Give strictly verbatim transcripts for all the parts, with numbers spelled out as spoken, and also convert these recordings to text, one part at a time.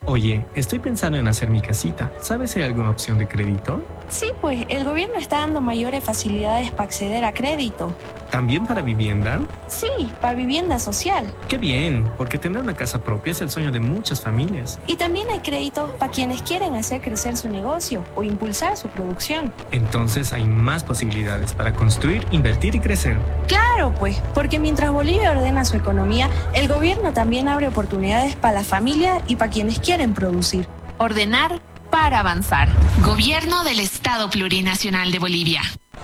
Oye, estoy pensando en hacer mi casita. ¿Sabes si hay alguna opción de crédito? Sí, pues el gobierno está dando mayores facilidades para acceder a crédito. ¿También para vivienda? Sí, para vivienda social. ¡Qué bien! Porque tener una casa propia es el sueño de muchas familias. Y también hay créditos para quienes quieren hacer crecer su negocio o impulsar su producción. Entonces hay más posibilidades para construir, invertir y crecer. Claro, pues, porque mientras Bolivia ordena su economía, el gobierno también abre oportunidades para la familia y para quienes quieren producir. Ordenar para avanzar. Gobierno del Estado Plurinacional de Bolivia.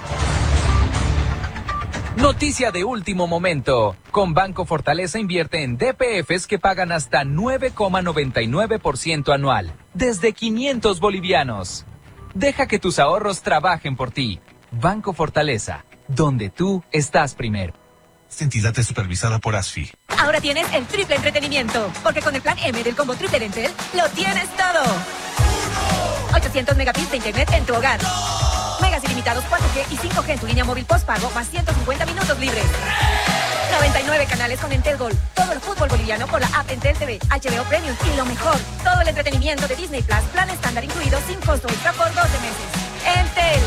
Noticia de último momento. Con Banco Fortaleza invierte en D P Fs que pagan hasta nueve coma noventa y nueve por ciento anual, desde quinientos bolivianos. Deja que tus ahorros trabajen por ti. Banco Fortaleza, donde tú estás primero. Entidad es supervisada por ASFI. Ahora tienes el triple entretenimiento, porque con el plan M del combo triple de Entel, lo tienes todo. ochocientos megabits de internet en tu hogar. Megas ilimitados cuatro G y cinco G en tu línea móvil postpago, más ciento cincuenta minutos libres. noventa y nueve canales con Entel Gold. Todo el fútbol boliviano por la app Entel T V, H B O Premium y lo mejor, todo el entretenimiento de Disney Plus, plan estándar incluido sin costo extra por doce meses. Entel.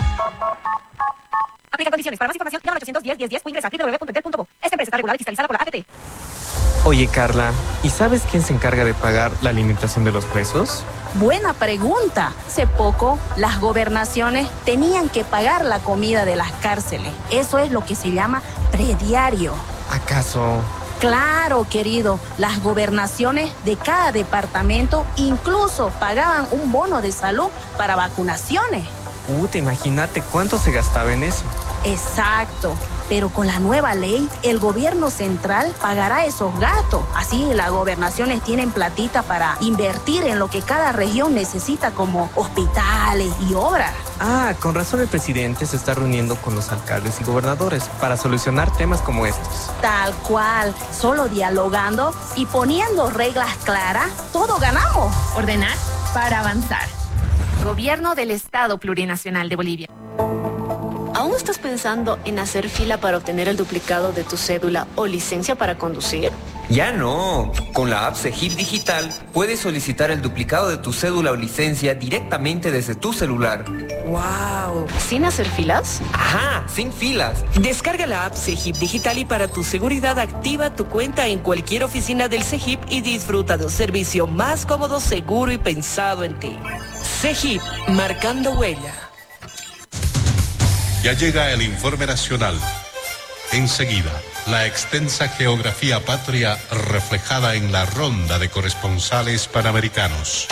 Aplica condiciones. Para más información, llama al ochocientos diez, diez, diez o ingresa a doble u doble u doble u punto entel punto co. Esta empresa está regulada y fiscalizada por la A T T. Oye, Carla, ¿y sabes quién se encarga de pagar la alimentación de los presos? Buena pregunta. Hace poco, las gobernaciones tenían que pagar la comida de las cárceles. Eso es lo que se llama prediario. ¿Acaso? Claro, querido. Las gobernaciones de cada departamento incluso pagaban un bono de salud para vacunaciones. Puta, imagínate cuánto se gastaba en eso. Exacto. Pero con la nueva ley, el gobierno central pagará esos gastos. Así las gobernaciones tienen platita para invertir en lo que cada región necesita, como hospitales y obras. Ah, con razón el presidente se está reuniendo con los alcaldes y gobernadores para solucionar temas como estos. Tal cual. Solo dialogando y poniendo reglas claras, todo ganamos. Ordenar para avanzar. Gobierno del Estado Plurinacional de Bolivia. ¿Aún estás pensando en hacer fila para obtener el duplicado de tu cédula o licencia para conducir? Ya no. Con la app Cegip Digital puedes solicitar el duplicado de tu cédula o licencia directamente desde tu celular. ¡Wow! ¿Sin hacer filas? Ajá, sin filas. Descarga la app Cegip Digital y para tu seguridad activa tu cuenta en cualquier oficina del Cegip y disfruta de un servicio más cómodo, seguro y pensado en ti. Cegip, marcando huella. Ya llega el informe nacional. Enseguida, la extensa geografía patria reflejada en la ronda de corresponsales panamericanos.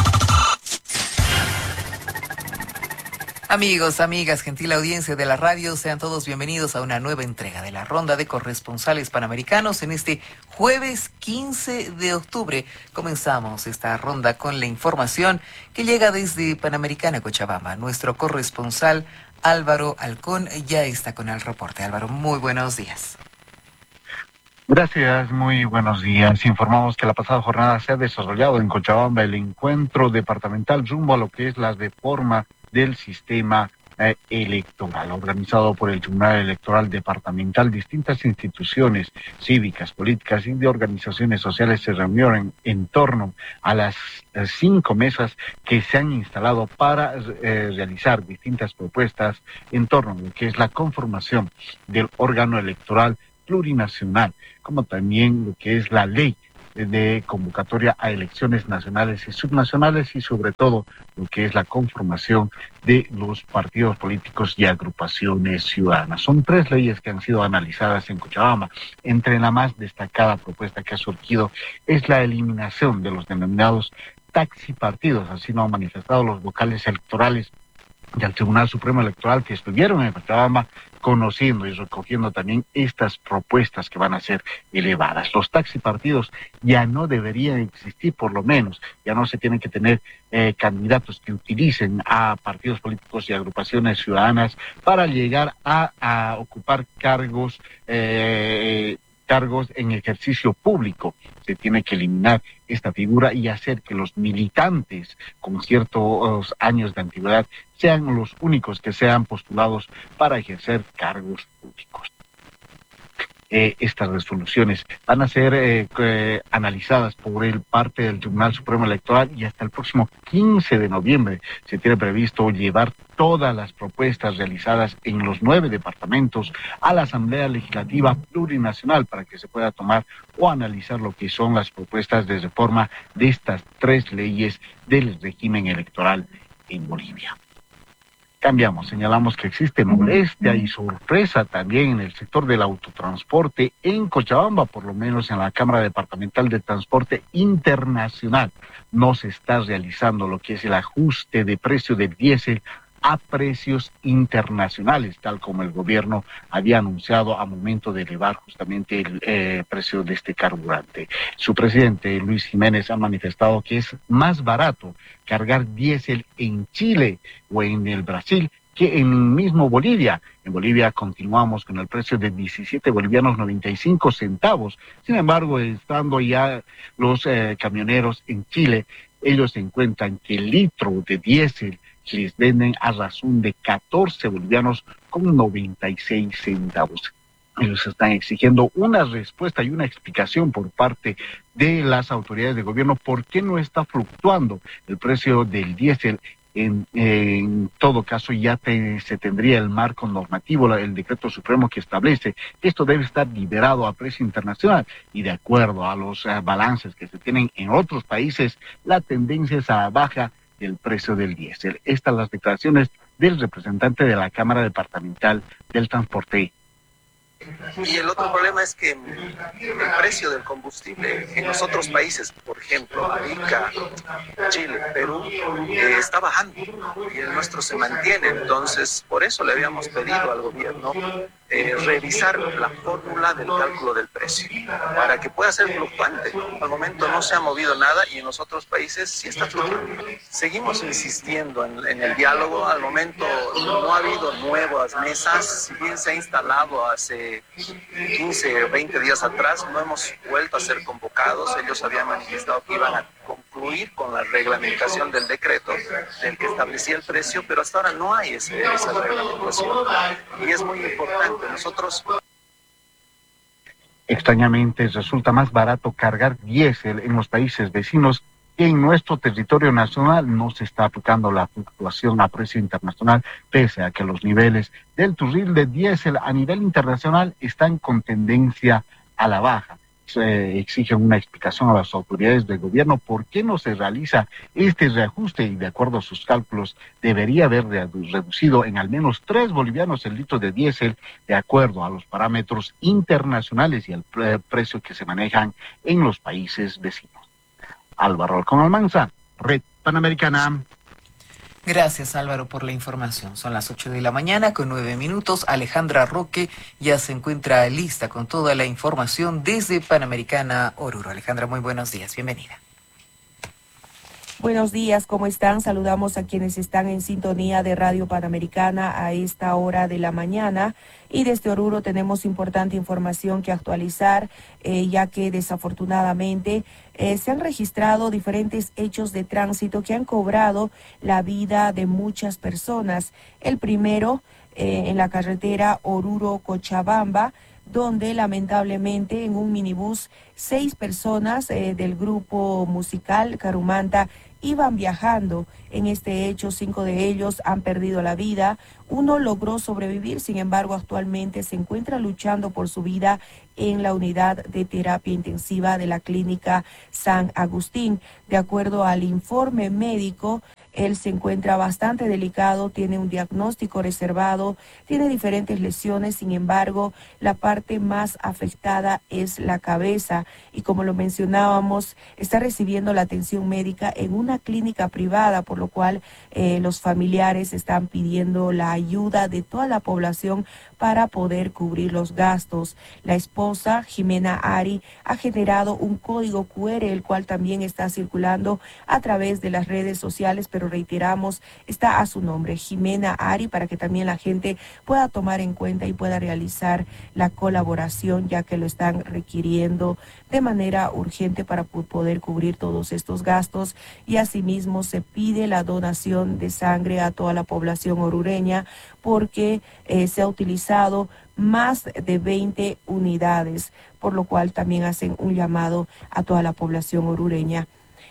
Amigos, amigas, gentil audiencia de la radio, sean todos bienvenidos a una nueva entrega de la ronda de corresponsales panamericanos en este jueves quince de octubre. Comenzamos esta ronda con la información que llega desde Panamericana, Cochabamba. Nuestro corresponsal Álvaro Halcón ya está con el reporte. Álvaro, muy buenos días. Gracias, muy buenos días. Informamos que la pasada jornada se ha desarrollado en Cochabamba el encuentro departamental rumbo a lo que es la reforma del sistema eh, electoral, organizado por el Tribunal Electoral Departamental. Distintas instituciones cívicas, políticas y de organizaciones sociales se reunieron en, en torno a las eh, cinco mesas que se han instalado para eh, realizar distintas propuestas en torno a lo que es la conformación del órgano electoral plurinacional, como también lo que es la ley de convocatoria a elecciones nacionales y subnacionales y sobre todo lo que es la conformación de los partidos políticos y agrupaciones ciudadanas. Son tres leyes que han sido analizadas en Cochabamba. Entre la más destacada propuesta que ha surgido es la eliminación de los denominados taxipartidos, así lo han manifestado los vocales electorales del Tribunal Supremo Electoral que estuvieron en Cochabamba conociendo y recogiendo también estas propuestas que van a ser elevadas. Los taxipartidos ya no deberían existir, por lo menos, ya no se tienen que tener eh, candidatos que utilicen a partidos políticos y agrupaciones ciudadanas para llegar a, a ocupar cargos eh, cargos en ejercicio público. Se tiene que eliminar esta figura y hacer que los militantes con ciertos años de antigüedad sean los únicos que sean postulados para ejercer cargos públicos. eh, estas resoluciones. Van a ser eh, eh, analizadas por el parte del Tribunal Supremo Electoral y hasta el próximo quince de noviembre se tiene previsto llevar todas las propuestas realizadas en los nueve departamentos a la Asamblea Legislativa Plurinacional para que se pueda tomar o analizar lo que son las propuestas de reforma de estas tres leyes del régimen electoral en Bolivia. Cambiamos, señalamos que existe molestia y sorpresa también en el sector del autotransporte en Cochabamba, por lo menos en la Cámara Departamental de Transporte Internacional. No se está realizando lo que es el ajuste de precio del diésel a precios internacionales, tal como el gobierno había anunciado a momento de elevar justamente el eh, precio de este carburante. Su presidente, Luis Jiménez, ha manifestado que es más barato cargar diésel en Chile o en el Brasil que en mismo Bolivia. En Bolivia continuamos con el precio de diecisiete bolivianos noventa y cinco centavos. Sin embargo, estando ya los eh, camioneros en Chile, ellos encuentran que el litro de diésel les venden a razón de catorce bolivianos con noventa y seis centavos. Ellos están exigiendo una respuesta y una explicación por parte de las autoridades de gobierno por qué no está fluctuando el precio del diésel. En, en todo caso, ya te, se tendría el marco normativo, el decreto supremo que establece que esto debe estar liberado a precio internacional y de acuerdo a los uh, balances que se tienen en otros países, la tendencia es a la baja del precio del diésel. Estas las declaraciones del representante de la Cámara Departamental del Transporte. Y el otro problema es que el precio del combustible en los otros países, por ejemplo, Arica, Chile, Perú, eh, está bajando y el nuestro se mantiene. Entonces, por eso le habíamos pedido al gobierno eh, revisar la fórmula del cálculo del precio para que pueda ser fluctuante. Al momento no se ha movido nada y en los otros países sí está fluctuando. Seguimos insistiendo en, en el diálogo. Al momento no ha habido nuevas mesas, si bien se ha instalado hace quince o veinte días atrás, no hemos vuelto a ser convocados. Ellos habían manifestado que iban a concluir con la reglamentación del decreto del que establecía el precio, pero hasta ahora no hay ese, esa reglamentación y es muy importante. Nosotros extrañamente resulta más barato cargar diésel en los países vecinos que en nuestro territorio nacional. No se está aplicando la fluctuación a precio internacional, pese a que los niveles del barril de diésel a nivel internacional están con tendencia a la baja. Se exigen una explicación a las autoridades del gobierno por qué no se realiza este reajuste y de acuerdo a sus cálculos debería haber reducido en al menos tres bolivianos el litro de diésel de acuerdo a los parámetros internacionales y al pre- precio que se manejan en los países vecinos. Álvaro con Almanza, Red Panamericana. Gracias, Álvaro, por la información. Son las ocho de la mañana con nueve minutos. Alejandra Roque ya se encuentra lista con toda la información desde Panamericana Oruro. Alejandra, muy buenos días. Bienvenida. Buenos días, ¿cómo están? Saludamos a quienes están en sintonía de Radio Panamericana a esta hora de la mañana. Y desde Oruro tenemos importante información que actualizar, eh, ya que desafortunadamente eh, se han registrado diferentes hechos de tránsito que han cobrado la vida de muchas personas. El primero, eh, en la carretera Oruro-Cochabamba, donde lamentablemente en un minibús seis personas eh, del grupo musical Carumanta iban viajando. En este hecho, cinco de ellos han perdido la vida. Uno logró sobrevivir, sin embargo, actualmente se encuentra luchando por su vida en la unidad de terapia intensiva de la clínica San Agustín. De acuerdo al informe médico, él se encuentra bastante delicado, tiene un diagnóstico reservado, tiene diferentes lesiones, sin embargo, la parte más afectada es la cabeza y como lo mencionábamos, está recibiendo la atención médica en una clínica privada, por lo cual eh, los familiares están pidiendo la ayuda de toda la población para poder cubrir los gastos. La esposa, Jimena Ari, ha generado un código cu erre, el cual también está circulando a través de las redes sociales, pero reiteramos, está a su nombre, Jimena Ari, para que también la gente pueda tomar en cuenta y pueda realizar la colaboración, ya que lo están requiriendo de manera urgente para poder cubrir todos estos gastos. Y asimismo se pide la donación de sangre a toda la población orureña, porque eh, se ha utilizado autorizado más de veinte unidades, por lo cual también hacen un llamado a toda la población orureña.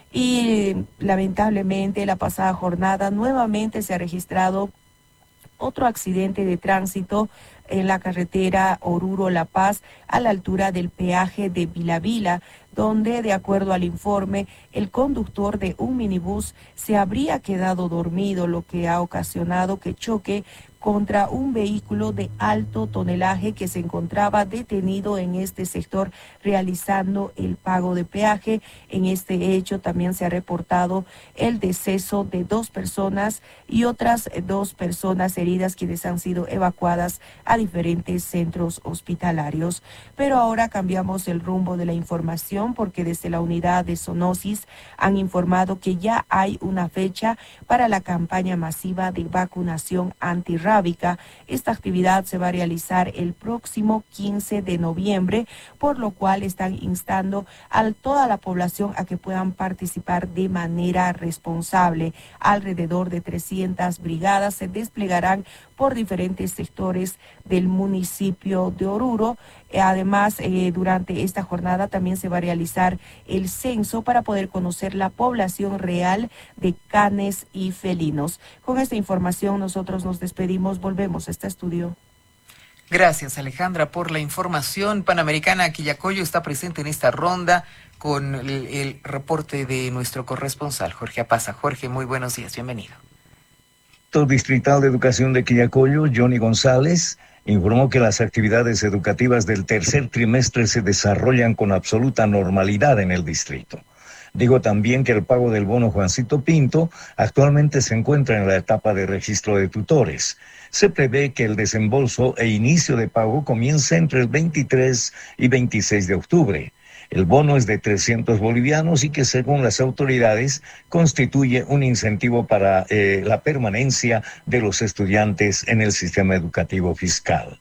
Y lamentablemente la pasada jornada nuevamente se ha registrado otro accidente de tránsito en la carretera Oruro-La Paz a la altura del peaje de Vilavila, donde, de acuerdo al informe, el conductor de un minibús se habría quedado dormido, lo que ha ocasionado que choque contra un vehículo de alto tonelaje que se encontraba detenido en este sector realizando el pago de peaje. En este hecho también se ha reportado el deceso de dos personas y otras dos personas heridas, quienes han sido evacuadas a diferentes centros hospitalarios. Pero ahora cambiamos el rumbo de la información, porque desde la unidad de zoonosis han informado que ya hay una fecha para la campaña masiva de vacunación antirrábica. Esta actividad se va a realizar el próximo quince de noviembre, por lo cual están instando a toda la población a que puedan participar de manera responsable. Alrededor de trescientas brigadas se desplegarán por diferentes sectores del municipio de Oruro. Además, eh, durante esta jornada también se va a realizar el censo para poder conocer la población real de canes y felinos. Con esta información nosotros nos despedimos, volvemos a este estudio. Gracias, Alejandra, por la información. Panamericana Quillacollo está presente en esta ronda con el, el reporte de nuestro corresponsal, Jorge Apaza. Jorge, muy buenos días, bienvenido. Distrital de Educación de Quillacollo, Johnny González, informó que las actividades educativas del tercer trimestre se desarrollan con absoluta normalidad en el distrito. Digo también que el pago del bono Juancito Pinto actualmente se encuentra en la etapa de registro de tutores. Se prevé que el desembolso e inicio de pago comience entre el veintitrés y veintiséis de octubre. El bono es de trescientos bolivianos y que, según las autoridades, constituye un incentivo para eh, la permanencia de los estudiantes en el sistema educativo fiscal.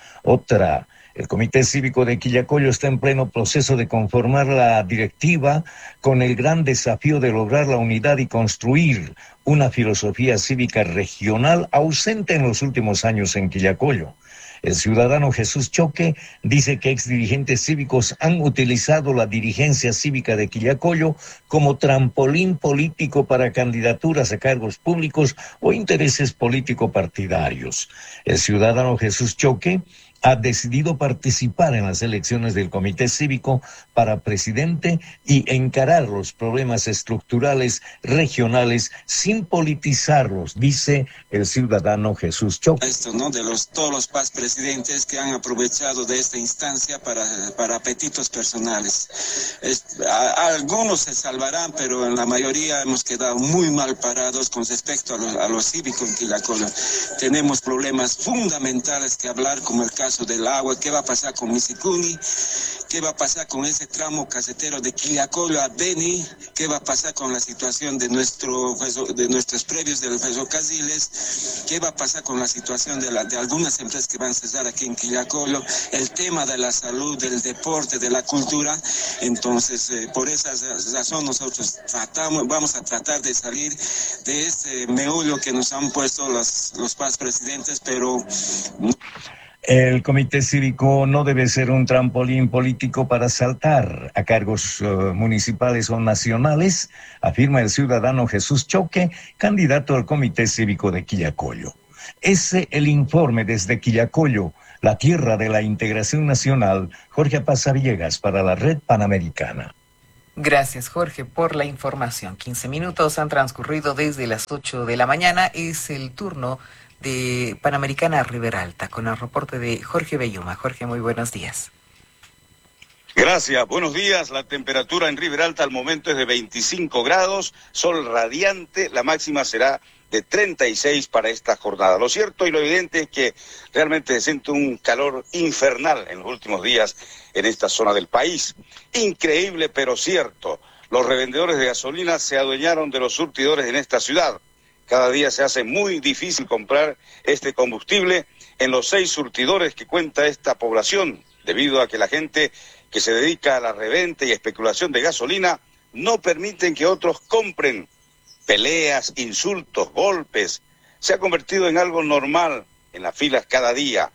Otra, el Comité Cívico de Quillacollo está en pleno proceso de conformar la directiva con el gran desafío de lograr la unidad y construir una filosofía cívica regional ausente en los últimos años en Quillacollo. El ciudadano Jesús Choque dice que exdirigentes cívicos han utilizado la dirigencia cívica de Quillacollo como trampolín político para candidaturas a cargos públicos o intereses político-partidarios. El ciudadano Jesús Choque ha decidido participar en las elecciones del Comité Cívico para presidente y encarar los problemas estructurales regionales sin politizarlos, dice el ciudadano Jesús Choque. Esto, ¿no? De los, todos los paz presidentes que han aprovechado de esta instancia para, para apetitos personales. Es, a, a algunos se salvarán, pero en la mayoría hemos quedado muy mal parados con respecto a lo, a lo cívico en Quillacollo. Tenemos problemas fundamentales que hablar, como el caso del agua. ¿Qué va a pasar con Misicuni? ¿Qué va a pasar con ese tramo casetero de Quillacollo a Beni? ¿Qué va a pasar con la situación de nuestro de nuestros previos del ferrocarriles? ¿Qué va a pasar con la situación de, la, de algunas empresas que van a cesar aquí en Quillacollo? El tema de la salud, del deporte, de la cultura. Entonces, eh, por esa razón nosotros tratamos, vamos a tratar de salir de ese meollo que nos han puesto los, los paz presidentes, pero... El Comité Cívico no debe ser un trampolín político para saltar a cargos uh, municipales o nacionales, afirma el ciudadano Jesús Choque, candidato al Comité Cívico de Quillacollo. Ese el informe desde Quillacollo, la tierra de la integración nacional. Jorge Apaza Villegas para la Red Panamericana. Gracias, Jorge, por la información. quince minutos han transcurrido desde las ocho de la mañana. Es el turno de Panamericana Rivera Alta, con el reporte de Jorge Belluma. Jorge, muy buenos días. Gracias, buenos días. La temperatura en Rivera Alta al momento es de veinticinco grados, sol radiante, la máxima será de treinta y seis para esta jornada. Lo cierto y lo evidente es que realmente se siente un calor infernal en los últimos días en esta zona del país. Increíble pero cierto, los revendedores de gasolina se adueñaron de los surtidores en esta ciudad. Cada día se hace muy difícil comprar este combustible en los seis surtidores que cuenta esta población, debido a que la gente que se dedica a la reventa y especulación de gasolina no permiten que otros compren. Peleas, insultos, golpes, se ha convertido en algo normal en las filas cada día.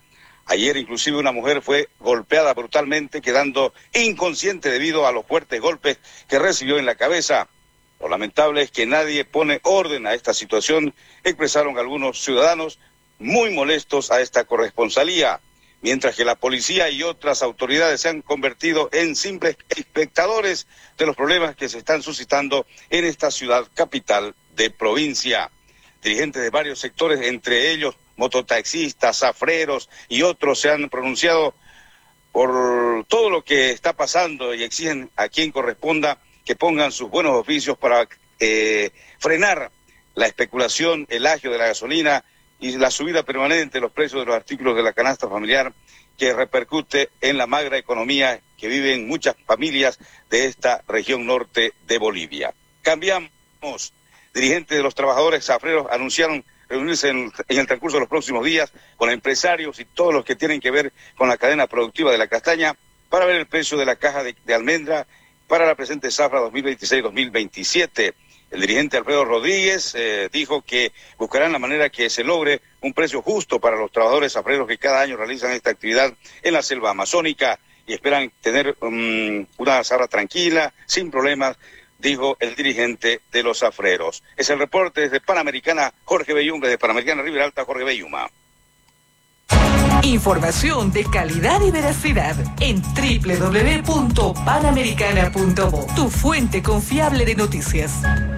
Ayer inclusive una mujer fue golpeada brutalmente, quedando inconsciente debido a los fuertes golpes que recibió en la cabeza. Lo lamentable es que nadie pone orden a esta situación, expresaron algunos ciudadanos muy molestos a esta corresponsalía, mientras que la policía y otras autoridades se han convertido en simples espectadores de los problemas que se están suscitando en esta ciudad capital de provincia. Dirigentes de varios sectores, entre ellos mototaxistas, zafreros y otros, se han pronunciado por todo lo que está pasando y exigen a quien corresponda que pongan sus buenos oficios para eh, frenar la especulación, el agio de la gasolina y la subida permanente de los precios de los artículos de la canasta familiar, que repercute en la magra economía que viven muchas familias de esta región norte de Bolivia. Cambiamos. Dirigentes de los trabajadores zafreros anunciaron reunirse en, en el transcurso de los próximos días con empresarios y todos los que tienen que ver con la cadena productiva de la castaña para ver el precio de la caja de, de almendra para la presente zafra dos mil veintiséis dos mil veintisiete. El dirigente Alfredo Rodríguez eh, dijo que buscarán la manera que se logre un precio justo para los trabajadores zafreros que cada año realizan esta actividad en la selva amazónica y esperan tener um, una zafra tranquila, sin problemas, dijo el dirigente de los zafreros. Es el reporte desde Panamericana, Jorge Belluma, de Panamericana Riviera Alta, Jorge Belluma. Información de calidad y veracidad en doble u doble u doble u punto panamericana punto bo, tu fuente confiable de noticias.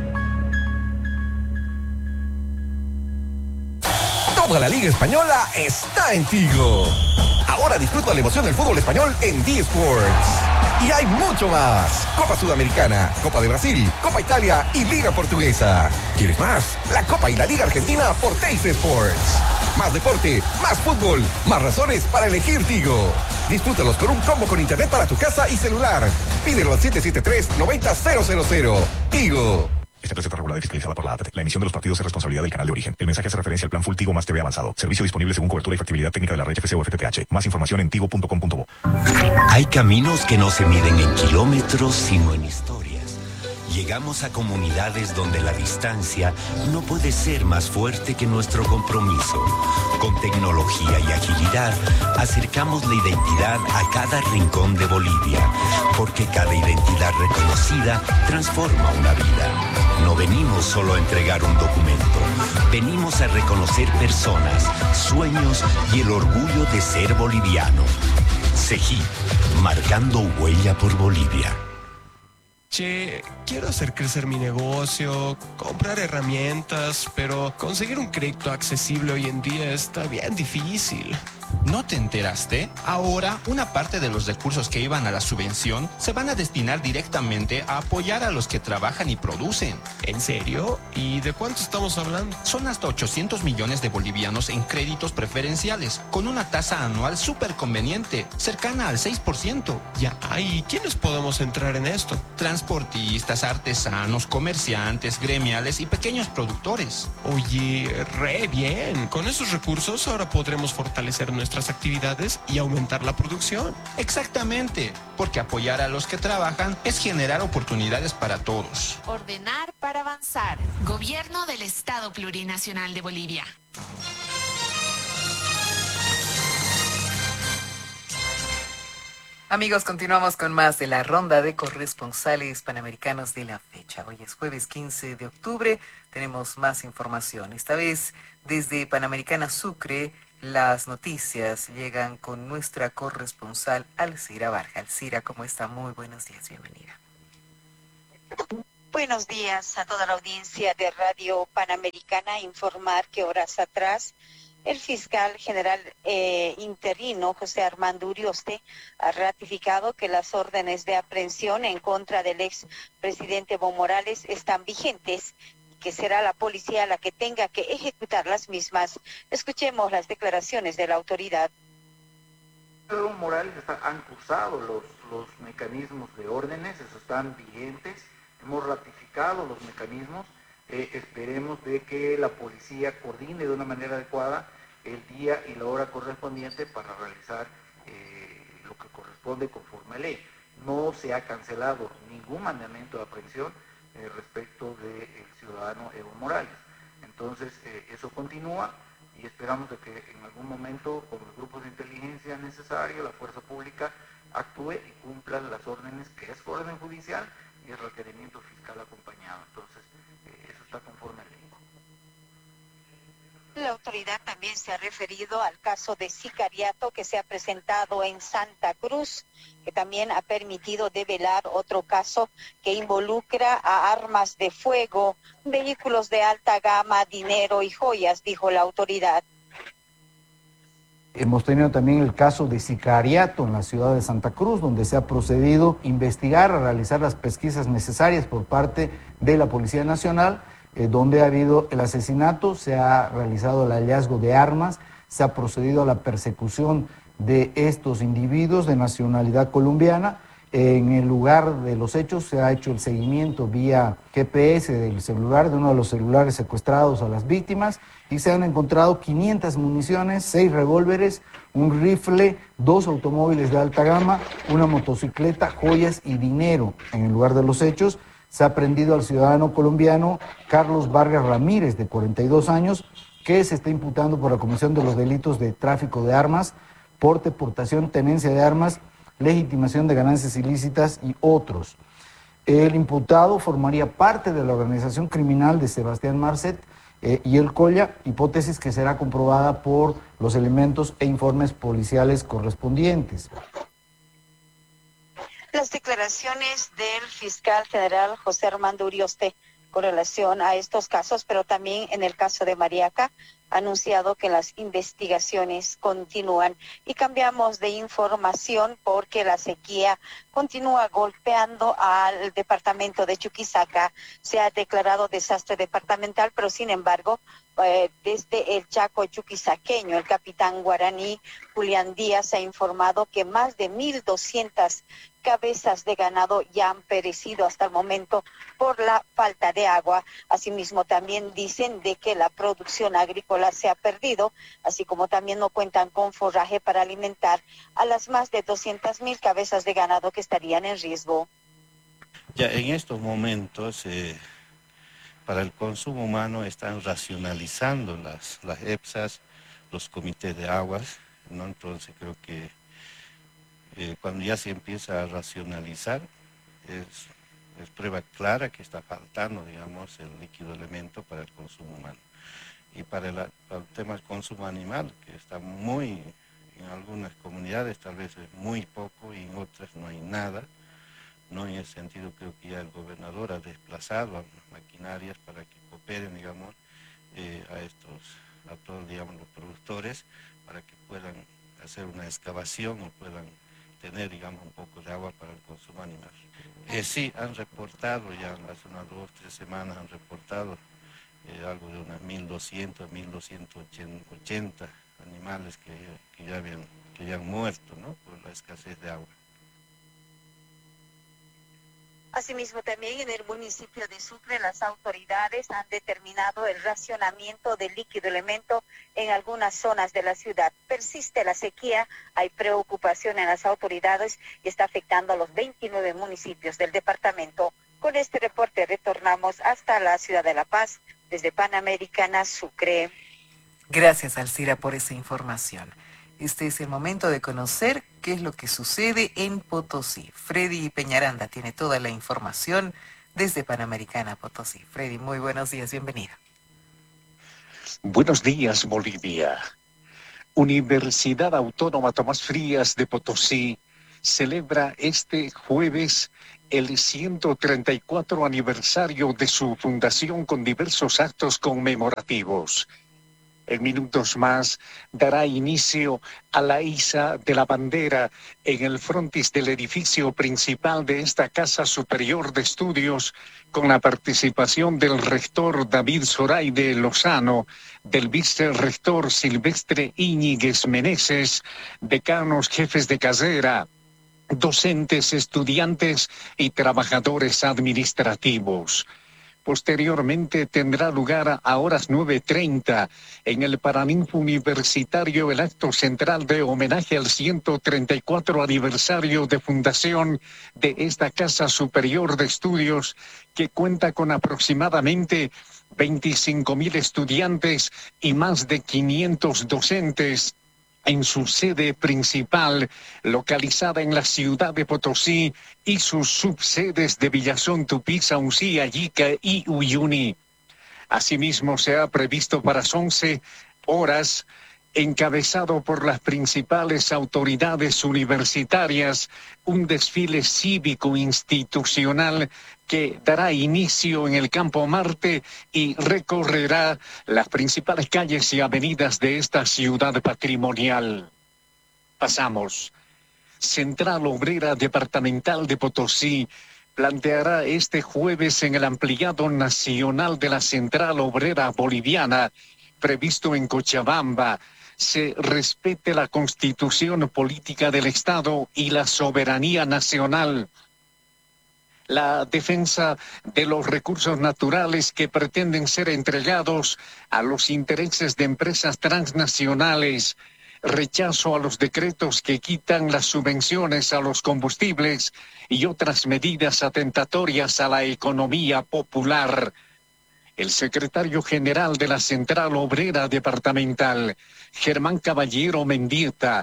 Toda la Liga Española está en Tigo. Ahora disfruta la emoción del fútbol español en D-Sports. Y hay mucho más. Copa Sudamericana, Copa de Brasil, Copa Italia y Liga Portuguesa. ¿Quieres más? La Copa y la Liga Argentina por Teis Sports. Más deporte, más fútbol, más razones para elegir Tigo. Disfrútalos con un combo con internet para tu casa y celular. Pídelo al siete siete tres, nueve cero cero cero. Tigo. Esta receta regulada y fiscalizada por la A T T. La emisión de los partidos es responsabilidad del canal de origen. El mensaje hace referencia al plan Full Tigo más T V avanzado. Servicio disponible según cobertura y factibilidad técnica de la red F C o F T T H. Más información en tigo punto com punto bo. Hay caminos que no se miden en kilómetros, sino en historias. Llegamos a comunidades donde la distancia no puede ser más fuerte que nuestro compromiso. Con tecnología y agilidad, acercamos la identidad a cada rincón de Bolivia, porque cada identidad reconocida transforma una vida. No venimos solo a entregar un documento, venimos a reconocer personas, sueños y el orgullo de ser boliviano. Sejip, marcando huella por Bolivia. Che, quiero hacer crecer mi negocio, comprar herramientas, pero conseguir un crédito accesible hoy en día está bien difícil. ¿No te enteraste? Ahora, una parte de los recursos que iban a la subvención se van a destinar directamente a apoyar a los que trabajan y producen. ¿En serio? ¿Y de cuánto estamos hablando? Son hasta ochocientos millones de bolivianos en créditos preferenciales, con una tasa anual súper conveniente, cercana al seis por ciento. Ya, ¿y quiénes podemos entrar en esto? Transportistas, artesanos, comerciantes, gremiales y pequeños productores. Oye, re bien. Con esos recursos ahora podremos fortalecer nuestras actividades y aumentar la producción. Exactamente, porque apoyar a los que trabajan es generar oportunidades para todos. Ordenar para avanzar. Gobierno del Estado Plurinacional de Bolivia. Amigos, continuamos con más de la ronda de corresponsales panamericanos de la fecha. Hoy es jueves quince de octubre, tenemos más información. Esta vez desde Panamericana Sucre, las noticias llegan con nuestra corresponsal Alcira Barja. Alcira, ¿cómo está? Muy buenos días, bienvenida. Buenos días a toda la audiencia de Radio Panamericana. Informar que horas atrás el fiscal general eh, interino José Armando Urioste ha ratificado que las órdenes de aprehensión en contra del ex presidente Evo Morales están vigentes, que será la policía la que tenga que ejecutar las mismas. Escuchemos las declaraciones de la autoridad. Evo Morales está, han cursado los, los mecanismos de órdenes, esos están vigentes, hemos ratificado los mecanismos, eh, esperemos de que la policía coordine de una manera adecuada el día y la hora correspondiente para realizar eh, lo que corresponde conforme a ley. No se ha cancelado ningún mandamiento de aprehensión Eh, respecto del ciudadano Evo Morales. Entonces, eh, eso continúa y esperamos de que en algún momento con los grupos de inteligencia necesarios la fuerza pública actúe y cumpla las órdenes, que es orden judicial y el requerimiento fiscal acompañado. Entonces, eh, eso está conforme a ley. La autoridad también se ha referido al caso de sicariato que se ha presentado en Santa Cruz, que también ha permitido develar otro caso que involucra a armas de fuego, vehículos de alta gama, dinero y joyas, dijo la autoridad. Hemos tenido también el caso de sicariato en la ciudad de Santa Cruz, donde se ha procedido a investigar, a realizar las pesquisas necesarias por parte de la Policía Nacional, eh, donde ha habido el asesinato, se ha realizado el hallazgo de armas, se ha procedido a la persecución de estos individuos de nacionalidad colombiana. En el lugar de los hechos se ha hecho el seguimiento vía G P S del celular, de uno de los celulares secuestrados a las víctimas, y se han encontrado quinientas municiones, seis revólveres, un rifle, dos automóviles de alta gama, una motocicleta, joyas y dinero. En el lugar de los hechos se ha aprendido al ciudadano colombiano Carlos Vargas Ramírez, de cuarenta y dos años, que se está imputando por la comisión de los delitos de tráfico de armas, porte, portación, tenencia de armas, legitimación de ganancias ilícitas y otros. El imputado formaría parte de la organización criminal de Sebastián Marcet eh, y el Colla, hipótesis que será comprobada por los elementos e informes policiales correspondientes. Las declaraciones del fiscal general José Armando Urioste con relación a estos casos, pero también en el caso de Mariaca, ha anunciado que las investigaciones continúan. Y cambiamos de información porque la sequía continúa golpeando al departamento de Chuquisaca. Se ha declarado desastre departamental, pero sin embargo, eh, desde el Chaco chuquisaqueño, el capitán guaraní Julián Díaz ha informado que más de mil doscientas cabezas de ganado ya han perecido hasta el momento por la falta de agua. Asimismo, también dicen de que la producción agrícola se ha perdido, así como también no cuentan con forraje para alimentar a las más de doscientas mil cabezas de ganado que estarían en riesgo. Ya en estos momentos, eh, para el consumo humano están racionalizando las, las EPSAs, los comités de aguas, ¿no? Entonces creo que Eh, cuando ya se empieza a racionalizar, es, es prueba clara que está faltando, digamos, el líquido elemento para el consumo humano. Y para el, para el tema del consumo animal, que está muy, en algunas comunidades tal vez es muy poco y en otras no hay nada, no en ese sentido creo que ya el gobernador ha desplazado a las maquinarias para que cooperen, digamos, eh, a estos, a todos, digamos, los productores, para que puedan hacer una excavación o puedan tener, digamos, un poco de agua para el consumo animal. Eh, sí, han reportado ya hace unas dos, tres semanas, han reportado eh, algo de unas mil doscientos, mil doscientos ochenta animales que, que, ya habían, que ya han muerto, ¿no?, por la escasez de agua. Asimismo, también en el municipio de Sucre, las autoridades han determinado el racionamiento de líquido elemento en algunas zonas de la ciudad. Persiste la sequía, hay preocupación en las autoridades y está afectando a los veintinueve municipios del departamento. Con este reporte retornamos hasta la ciudad de La Paz, desde Panamericana, Sucre. Gracias, Alcira, por esa información. Este es el momento de conocer qué es lo que sucede en Potosí. Freddy Peñaranda tiene toda la información desde Panamericana, Potosí. Freddy, muy buenos días, bienvenido. Buenos días, Bolivia. Universidad Autónoma Tomás Frías de Potosí celebra este jueves el ciento treinta y cuatro aniversario de su fundación con diversos actos conmemorativos. En minutos más dará inicio a la iza de la bandera en el frontis del edificio principal de esta Casa Superior de Estudios, con la participación del rector David Zoraide Lozano, del vicerrector Silvestre Íñiguez Meneses, decanos, jefes de carrera, docentes, estudiantes y trabajadores administrativos. Posteriormente tendrá lugar a horas nueve treinta en el Paraninfo Universitario el acto central de homenaje al ciento treinta y cuatro aniversario de fundación de esta Casa Superior de Estudios, que cuenta con aproximadamente veinticinco mil estudiantes y más de quinientos docentes en su sede principal, localizada en la ciudad de Potosí, y sus subsedes de Villazón, Tupí, Saucí, Ayica y Uyuni. Asimismo, se ha previsto para las once horas, encabezado por las principales autoridades universitarias, un desfile cívico-institucional que dará inicio en el Campo Marte y recorrerá las principales calles y avenidas de esta ciudad patrimonial. Pasamos. Central Obrera Departamental de Potosí planteará este jueves en el ampliado nacional de la Central Obrera Boliviana, previsto en Cochabamba, se respete la Constitución Política del Estado y la soberanía nacional. La defensa de los recursos naturales que pretenden ser entregados a los intereses de empresas transnacionales, rechazo a los decretos que quitan las subvenciones a los combustibles y otras medidas atentatorias a la economía popular. El secretario general de la Central Obrera Departamental, Germán Caballero Mendieta,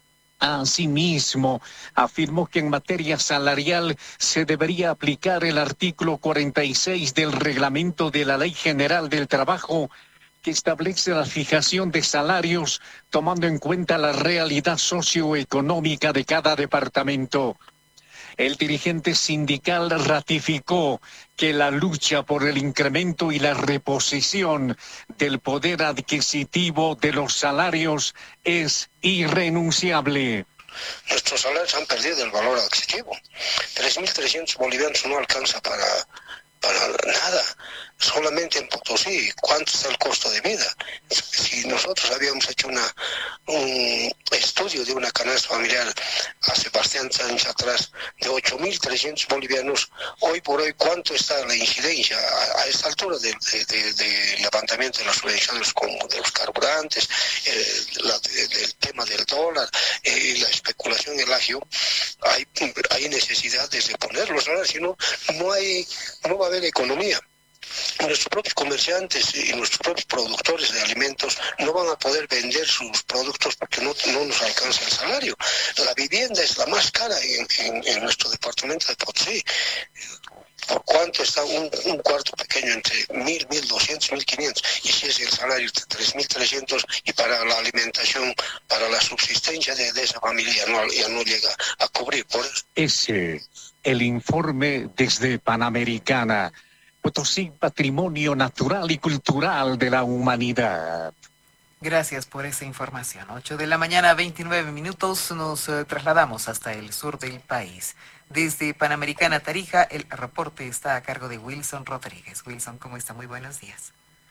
asimismo afirmó que en materia salarial se debería aplicar el artículo cuarenta y seis del reglamento de la Ley General del Trabajo, que establece la fijación de salarios tomando en cuenta la realidad socioeconómica de cada departamento. El dirigente sindical ratificó que la lucha por el incremento y la reposición del poder adquisitivo de los salarios es irrenunciable. Nuestros salarios han perdido el valor adquisitivo. tres mil trescientos bolivianos no alcanza para, para nada. Solamente en Potosí, ¿cuánto está el costo de vida? Si nosotros habíamos hecho una, un estudio de una canasta familiar hace bastantes años atrás de ocho mil trescientos bolivianos, hoy por hoy, ¿cuánto está la incidencia a, a esta altura del de, de, de levantamiento de las subvenciones de los carburantes, eh, la, de, del tema del dólar, eh, la especulación, el agio? Hay, hay necesidades de ponerlos, ahora si no, no, hay, no va a haber economía. Nuestros propios comerciantes y nuestros propios productores de alimentos no van a poder vender sus productos porque no, no nos alcanza el salario. La vivienda es la más cara en, en, en nuestro departamento de Potosí. ¿Por cuánto está un, un cuarto pequeño? Entre mil, mil doscientos, mil quinientos. Y si es el salario de tres mil trescientos y para la alimentación, para la subsistencia de, de esa familia no, ya no llega a cubrir. Por eso. Ese, el informe desde Panamericana. Potosí, patrimonio natural y cultural de la humanidad. Gracias por esa información. ocho de la mañana, veintinueve minutos, nos eh, trasladamos hasta el sur del país. Desde Panamericana Tarija, el reporte está a cargo de Wilson Rodríguez. Wilson, ¿cómo está? Muy buenos días.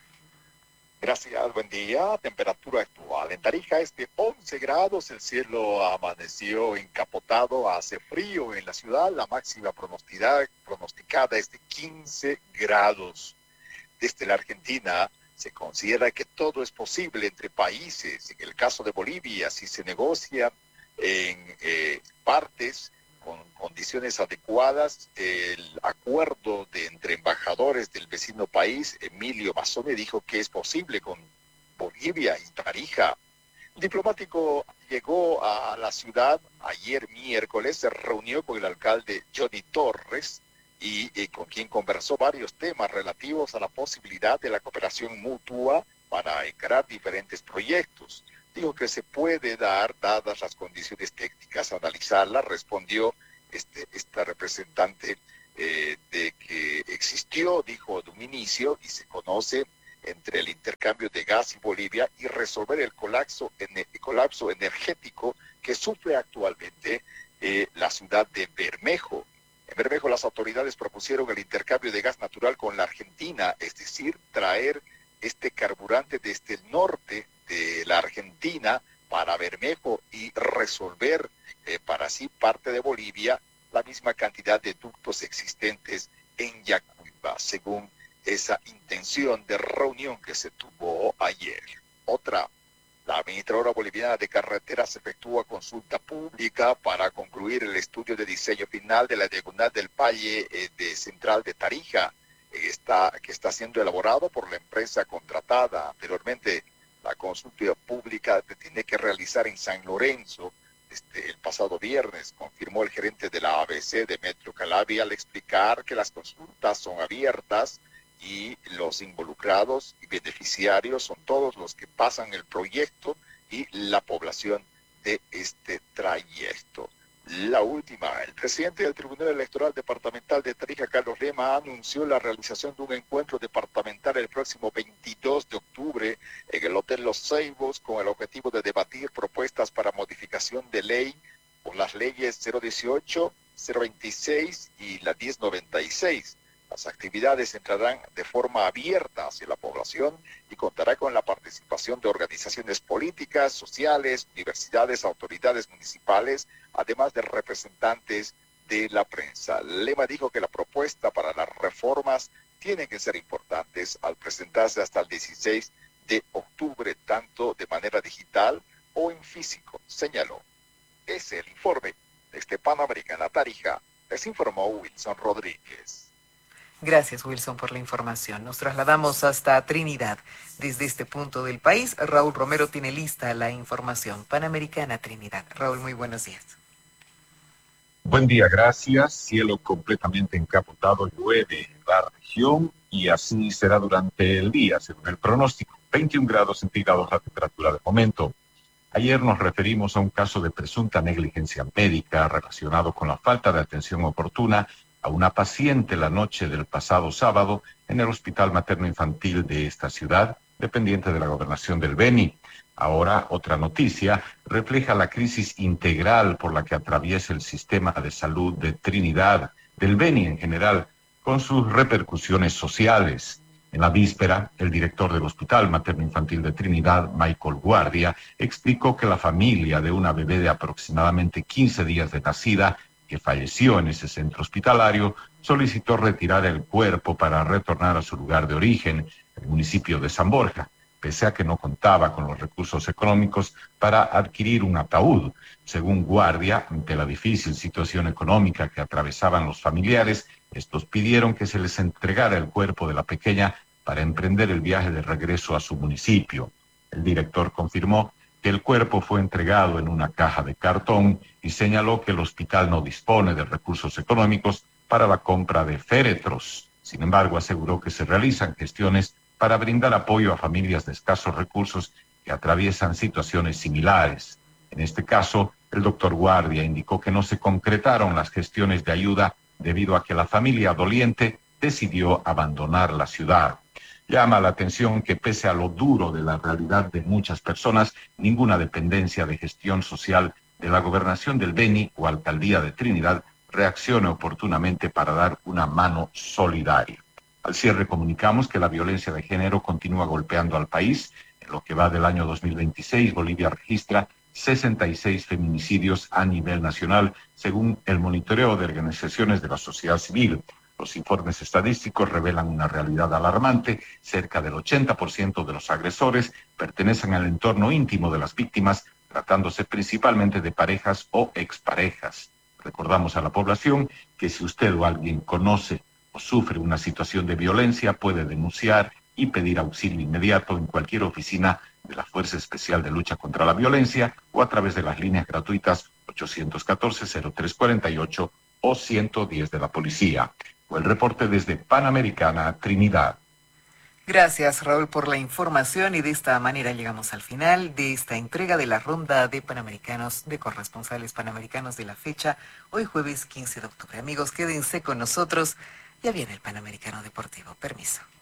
Gracias, buen día. Temperatura actual en Tarija es de once grados, el cielo amaneció encapotado, hace frío en la ciudad, la máxima pronosticada, pronosticada es de quince grados. Desde la Argentina se considera que todo es posible entre países. En el caso de Bolivia, si se negocia en eh, partes con condiciones adecuadas, el acuerdo de entre embajadores del vecino país, Emilio Mazzone, dijo que es posible con Bolivia y Tarija. Un diplomático llegó a la ciudad ayer miércoles, se reunió con el alcalde Johnny Torres y eh, con quien conversó varios temas relativos a la posibilidad de la cooperación mutua para encarar diferentes proyectos. Dijo que se puede dar, dadas las condiciones técnicas, analizarla. Respondió este, esta representante eh, de que existió, dijo de un inicio, y se conoce entre el intercambio de gas y Bolivia y resolver el colapso, el colapso energético que sufre actualmente eh, la ciudad de Bermejo. En Bermejo las autoridades propusieron el intercambio de gas natural con la Argentina, es decir, traer este carburante desde el norte de la Argentina para Bermejo y resolver eh, para sí parte de Bolivia la misma cantidad de ductos existentes en Yacuiba, según esa intención de reunión que se tuvo ayer. Otra, la administradora boliviana de carreteras efectúa consulta pública para concluir el estudio de diseño final de la diagonal del Valle eh, de Central de Tarija. está, que está siendo elaborado por la empresa contratada anteriormente. La consulta pública se tiene que realizar en San Lorenzo este, el pasado viernes, confirmó el gerente de la A B C de Metro Calabria al explicar que las consultas son abiertas y los involucrados y beneficiarios son todos los que pasan el proyecto y la población de este trayecto. La última, el presidente del Tribunal Electoral Departamental de Tarija, Carlos Lema, anunció la realización de un encuentro departamental el próximo veintidós de octubre en el Hotel Los Ceibos con el objetivo de debatir propuestas para modificación de ley por las leyes cero dieciocho, cero veintiséis y la diez noventa y seis. Las actividades entrarán de forma abierta hacia la población y contará con la participación de organizaciones políticas, sociales, universidades, autoridades municipales, además de representantes de la prensa. Lema dijo que la propuesta para las reformas tiene que ser importantes al presentarse hasta el dieciséis de octubre, tanto de manera digital o en físico, señaló. Ese es el informe de este Panamericana Tarija. Les informó Wilson Rodríguez. Gracias, Wilson, por la información. Nos trasladamos hasta Trinidad. Desde este punto del país, Raúl Romero tiene lista la información. Panamericana Trinidad. Raúl, muy buenos días. Buen día, gracias. Cielo completamente encapotado, llueve en la región y así será durante el día, según el pronóstico. veintiún grados centígrados la temperatura de momento. Ayer nos referimos a un caso de presunta negligencia médica relacionado con la falta de atención oportuna a una paciente la noche del pasado sábado en el Hospital Materno Infantil de esta ciudad, dependiente de la Gobernación del Beni. Ahora, otra noticia refleja la crisis integral por la que atraviesa el sistema de salud de Trinidad, del Beni en general, con sus repercusiones sociales. En la víspera, el director del Hospital Materno Infantil de Trinidad, Michael Guardia, explicó que la familia de una bebé de aproximadamente quince días de nacida, que falleció en ese centro hospitalario, solicitó retirar el cuerpo para retornar a su lugar de origen, el municipio de San Borja, pese a que no contaba con los recursos económicos para adquirir un ataúd. Según Guardia, ante la difícil situación económica que atravesaban los familiares, estos pidieron que se les entregara el cuerpo de la pequeña para emprender el viaje de regreso a su municipio. El director confirmó que el cuerpo fue entregado en una caja de cartón y señaló que el hospital no dispone de recursos económicos para la compra de féretros. Sin embargo, aseguró que se realizan gestiones para brindar apoyo a familias de escasos recursos que atraviesan situaciones similares. En este caso, el doctor Guardia indicó que no se concretaron las gestiones de ayuda debido a que la familia doliente decidió abandonar la ciudad. Llama la atención que pese a lo duro de la realidad de muchas personas, ninguna dependencia de gestión social de la Gobernación del Beni o Alcaldía de Trinidad reaccione oportunamente para dar una mano solidaria. Al cierre comunicamos que la violencia de género continúa golpeando al país. En lo que va del año dos mil veintiséis, Bolivia registra sesenta y seis feminicidios a nivel nacional, según el monitoreo de organizaciones de la sociedad civil. Los informes estadísticos revelan una realidad alarmante. Cerca del ochenta por ciento de los agresores pertenecen al entorno íntimo de las víctimas, tratándose principalmente de parejas o exparejas. Recordamos a la población que si usted o alguien conoce o sufre una situación de violencia, puede denunciar y pedir auxilio inmediato en cualquier oficina de la Fuerza Especial de Lucha contra la Violencia o a través de las líneas gratuitas ochocientos catorce, cero tres cuarenta y ocho o ciento diez de la policía. O el reporte desde Panamericana, Trinidad. Gracias, Raúl, por la información, y de esta manera llegamos al final de esta entrega de la ronda de Panamericanos, de corresponsales panamericanos de la fecha, hoy jueves quince de octubre. Amigos, quédense con nosotros, ya viene el Panamericano Deportivo. Permiso.